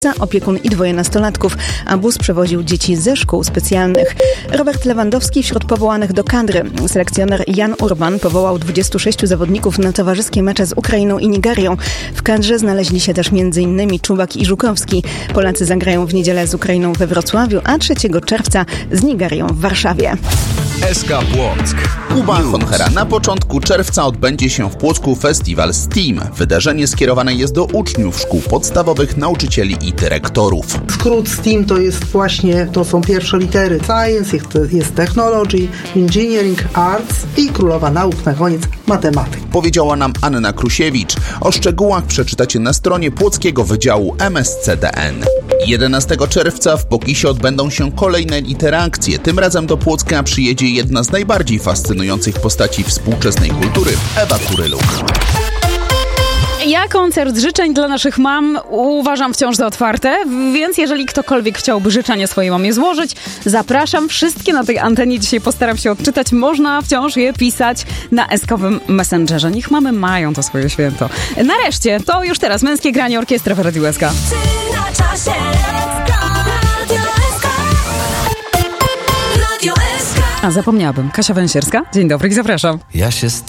opiekun i 2 nastolatków, a bus przewoził dzieci ze szkół specjalnych. Robert Lewandowski wśród powołanych do kadry. Selekcjoner Jan Urban powołał 26 zawodników na towarzyskie mecze z Ukrainą i Nigerią. W kadrze znaleźli się też m.in. Czubak i Żukowski. Polacy zagrają w niedzielę z Ukrainą we Wrocławiu, a 3 czerwca z Nigerią w Warszawie. SK Płock. Kuba Honchera. Na początku czerwca odbędzie się w Płocku festiwal STEAM. Wydarzenie skierowane jest do uczniów szkół podstawowych, nauczycieli i dyrektorów. Skrót STEAM to są pierwsze litery Science, jest Technology, Engineering, Arts i królowa nauk na koniec matematyk. Powiedziała nam Anna Krusiewicz. O szczegółach przeczytacie na stronie Płockiego Wydziału MSCDN. 11 czerwca w Pokisie odbędą się kolejne literakcje. Tym razem do Płocka przyjedzie jedna z najbardziej fascynujących postaci współczesnej kultury, Ewa Kuryluk. Ja koncert życzeń dla naszych mam uważam wciąż za otwarte, więc jeżeli ktokolwiek chciałby życzenie swojej mamie złożyć, zapraszam. Wszystkie na tej antenie dzisiaj postaram się odczytać. Można wciąż je pisać na eskowym Messengerze. Niech mamy mają to swoje święto. Nareszcie, to już teraz męskie granie orkiestry w Radiu SK. A zapomniałabym. Kasia Węsierska. Dzień dobry i zapraszam. Ja się